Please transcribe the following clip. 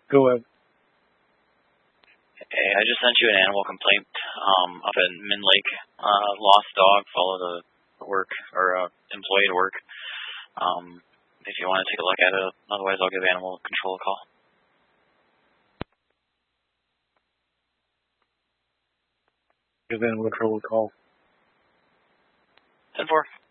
Go ahead. Hey, I just sent you an animal complaint up in Min Lake. Lost dog followed a work or employee at work. If you want to take a look at it, otherwise I'll give animal control a call. Give animal control a call. 10-4.